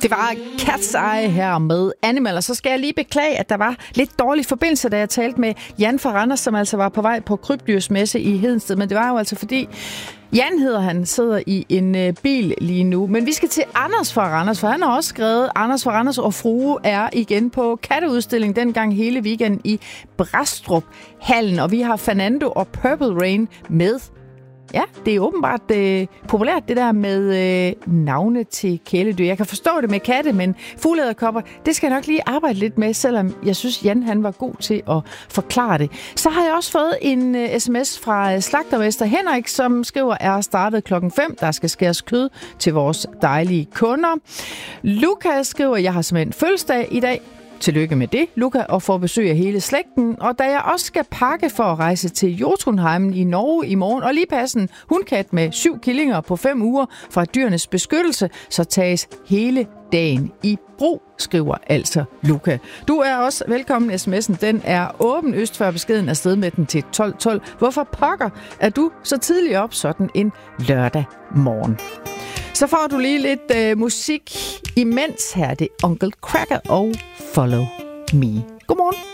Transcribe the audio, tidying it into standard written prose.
Det var Cat's Eye her med Animal, og så skal jeg lige beklage, at der var lidt dårlig forbindelse, da jeg talte med Jan fra Randers, som altså var på vej på krybdyrsmesse i Hedensted, men det var jo altså fordi Jan hedder han, sidder i en bil lige nu. Men vi skal til Anders fra Randers, for han har også skrevet, Anders fra Randers og frue er igen på katteudstilling dengang hele weekenden i Brastrup-hallen, og vi har Fernando og Purple Rain med. Ja, det er åbenbart populært, det der med navne til kæledyr. Jeg kan forstå det med katte, men fugleæderkopper, det skal jeg nok lige arbejde lidt med, selvom jeg synes, Jan han var god til at forklare det. Så har jeg også fået en sms fra slagtermester Henrik, som skriver, er startet 5:00. Der skal skæres kød til vores dejlige kunder. Lukas skriver, jeg har simpelthen fødselsdag i dag. Tillykke med det, Luca, og får besøg af hele slægten. Og da jeg også skal pakke for at rejse til Jotunheimen i Norge i morgen, og lige passe en hundkat med 7 killinger på 5 uger fra dyrenes beskyttelse, så tages hele dagen i brug, skriver altså Luca. Du er også velkommen. sms'en, den er åben øst for beskeden afsted med den til 1212. Hvorfor pokker er du så tidligt op sådan en lørdag morgen? Så får du lige lidt musik imens. Her er det Uncle Cracker og Follow Me. Godmorgen.